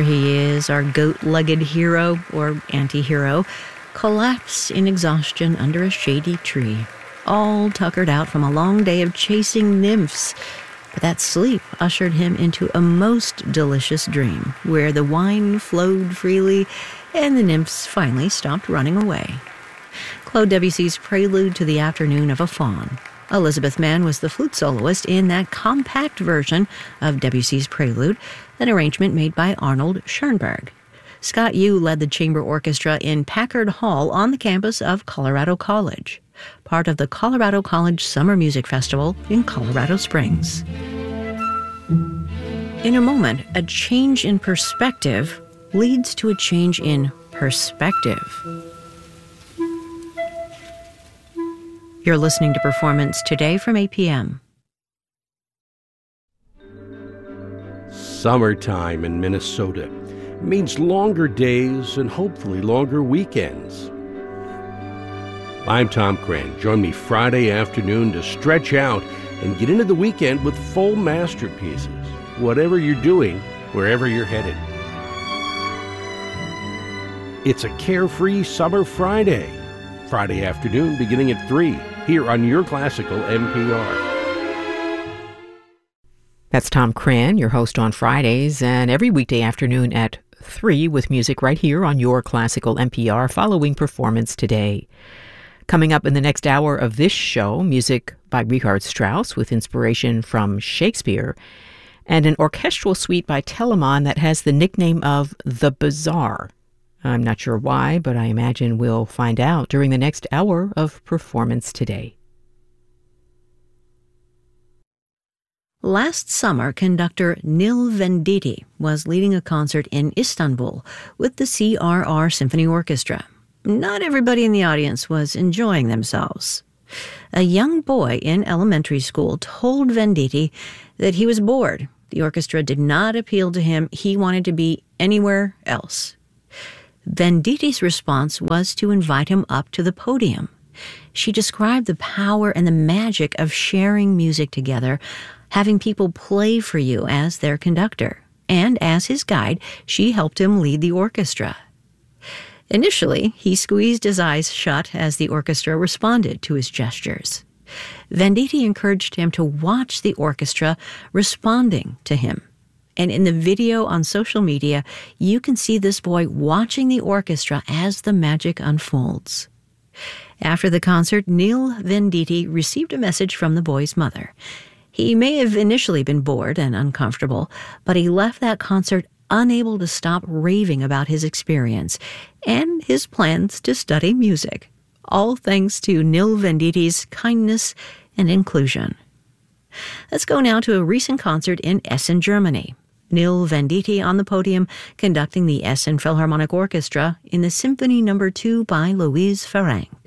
there he is, our goat-legged hero, or anti-hero, collapsed in exhaustion under a shady tree, all tuckered out from a long day of chasing nymphs. But that sleep ushered him into a most delicious dream, where the wine flowed freely and the nymphs finally stopped running away. Claude Debussy's Prelude to the Afternoon of a Faun. Elizabeth Mann was the flute soloist in that compact version of Debussy's Prelude, an arrangement made by Arnold Schoenberg. Scott Yu led the chamber orchestra in Packard Hall on the campus of Colorado College, part of the Colorado College Summer Music Festival in Colorado Springs. In a moment, a change in perspective leads to a change in perspective. You're listening to Performance Today from 8 p.m. Summertime in Minnesota means longer days and hopefully longer weekends. I'm Tom Cran. Join me Friday afternoon to stretch out and get into the weekend with full masterpieces, whatever you're doing, wherever you're headed. It's a carefree summer Friday afternoon beginning at 3, here on your classical NPR. That's Tom Cran, your host on Fridays, and every weekday afternoon at 3 with music right here on your classical NPR following Performance Today. Coming up in the next hour of this show, music by Richard Strauss with inspiration from Shakespeare, and an orchestral suite by Telemann that has the nickname of The Bazaar. I'm not sure why, but I imagine we'll find out during the next hour of Performance Today. Last summer, conductor Nil Venditti was leading a concert in Istanbul with the CRR Symphony Orchestra. Not everybody in the audience was enjoying themselves. A young boy in elementary school told Venditti that he was bored. The orchestra did not appeal to him. He wanted to be anywhere else. Venditti's response was to invite him up to the podium. She described the power and the magic of sharing music together, having people play for you as their conductor. And as his guide, she helped him lead the orchestra. Initially, he squeezed his eyes shut as the orchestra responded to his gestures. Venditti encouraged him to watch the orchestra responding to him. And in the video on social media, you can see this boy watching the orchestra as the magic unfolds. After the concert, Nil Venditti received a message from the boy's mother. He may have initially been bored and uncomfortable, but he left that concert unable to stop raving about his experience and his plans to study music, all thanks to Nil Venditti's kindness and inclusion. Let's go now to a recent concert in Essen, Germany. Nil Venditti on the podium conducting the Essen Philharmonic Orchestra in the Symphony No. 2 by Louise Farrenc.